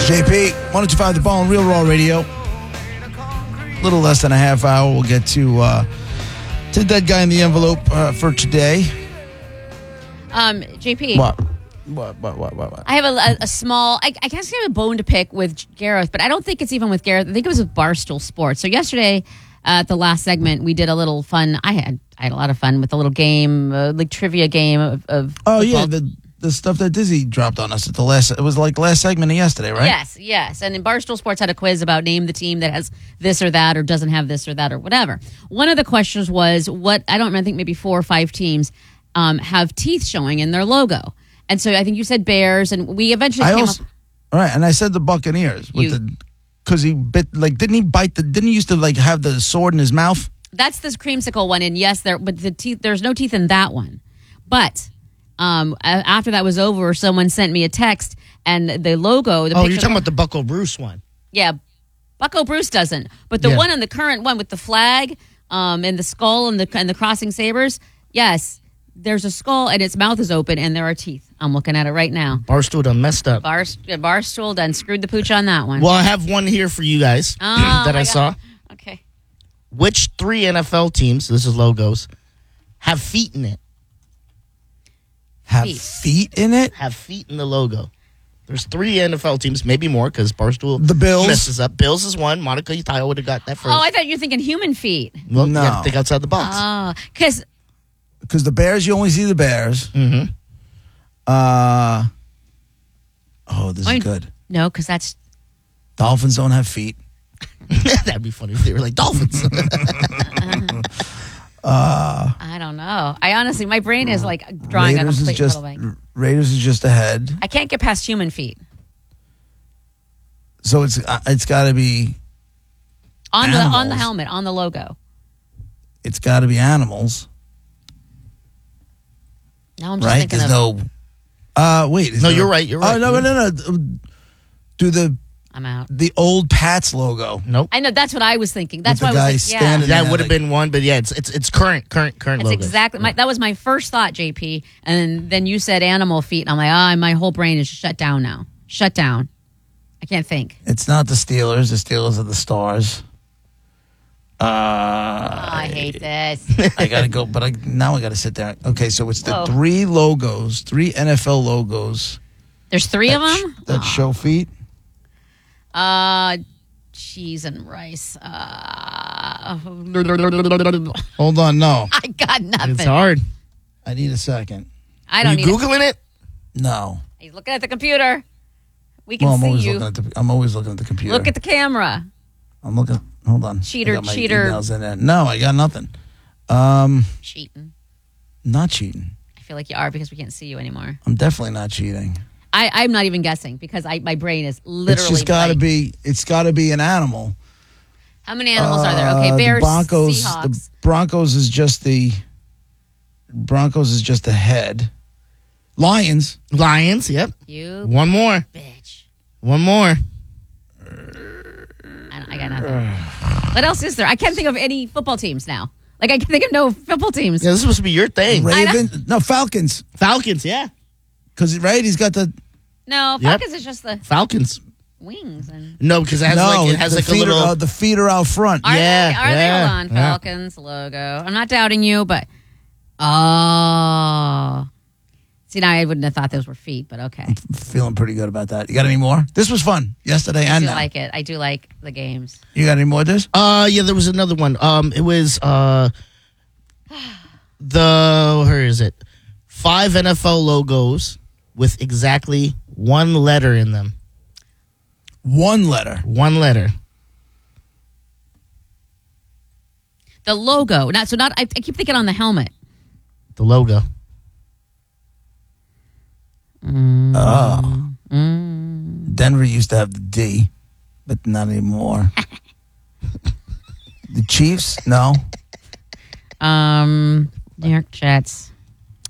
JP, 102.5 The Ball and Real Raw Radio. A little less than a half hour. We'll get to the dead guy in the envelope for today. JP. What? I have a small, I guess I have a bone to pick with Gareth, but I don't think it's even with Gareth. I think it was with Barstool Sports. So yesterday at the last segment, we did a little fun. I had a lot of fun with a little game, like trivia game of Oh, football. yeah, the stuff that Dizzy dropped on us at the last, it was like last segment of yesterday, right? Yes. And in Barstool Sports had a quiz about name the team that has this or that or doesn't have this or that or whatever. One of the questions was I think maybe 4 or 5 teams have teeth showing in their logo. And so I think you said Bears, and we eventually came up. Right, and I said the Buccaneers because he bit, like, didn't he used to like have the sword in his mouth? That's this creamsicle one, and yes, but the teeth. There's no teeth in that one. But after that was over, someone sent me a text, and the logo. You're talking about the Bucko Bruce one? Yeah, Bucko Bruce doesn't, but the one on the current one with the flag, and the skull and the crossing sabers. Yes, there's a skull, and its mouth is open, and there are teeth. I'm looking at it right now. Barstool done messed up. Barstool done screwed the pooch on that one. Well, I have one here for you guys that I saw. Okay. Which 3 NFL teams, this is logos, have feet in it? Have feet in it? Have feet in the logo. There's 3 NFL teams, maybe more, because Barstool The Bills messes up. Bills is one. Monica Utah would have got that first. Oh, I thought you were thinking human feet. Well, No. you got to think outside the box. Oh, because the Bears, you only see the Bears. Mm-hmm. This is good. No, because that's... Dolphins don't have feet. That'd be funny if they were like Dolphins. I don't know. I honestly, my brain is like drawing on a complete little blank. Raiders is just ahead. I can't get past human feet. So it's got to be On animals. the helmet, on the logo. It's got to be animals, Now I'm just right? thinking There's of... wait. No, you're right. You're right. Oh, no. Do I'm out. the old Pats logo. Nope. I know, that's what I was thinking. That's With why the I guy was like, standing yeah. That would have been one, but yeah, it's current That's logo. exactly... that was my first thought, JP. And then you said animal feet. And I'm like, my whole brain is shut down now. Shut down. I can't think. It's not the Steelers. The Steelers are the Stars. I hate this. I gotta go, but now I gotta sit there. Okay, so it's the Whoa. 3 logos, 3 NFL logos There's 3 of them? that show feet. Cheese and rice. Hold on, no, I got nothing. It's hard. I need a second. I Are don't you need Googling it? No, He's looking at the computer. We can well, I'm see always you. looking at the computer. Look at the camera. I'm looking. Hold on, Cheater, I got my cheater. emails in there. No, I got nothing. Cheating. Not cheating. I feel like you are because we can't see you anymore. I'm definitely not cheating. I'm not even guessing because my brain is literally. It's just got to blank. be. It's got to be an animal. How many animals are there? Okay, Bears, the Broncos. Seahawks. The Broncos is just the. Broncos is just the head. Lions. Lions, yep. You One more. bitch. One more. I got nothing. What else is there? I can't think of any football teams now. Like I can think of no football teams. Yeah, this is supposed to be your thing. Raven. No, Falcons. Falcons, yeah. Because right, he's got the. No, Falcons is just the Falcons. wings and. No, because it has the a feet little. the feet are out front. Are Yeah, they? Are they? yeah, Hold on, yeah. Falcons logo. I'm not doubting you, but oh, see now I wouldn't have thought those were feet, but okay. Feeling pretty good about that. You got any more? This was fun yesterday I and do now. like it. I do like the games. You got any more? This? Yeah, there was another one. It was where is it? 5 NFL logos with exactly 1 letter in them. 1 letter. 1 letter. The logo. I keep thinking on the helmet. The logo. Denver used to have the D, but not anymore. The Chiefs? No. New York Jets.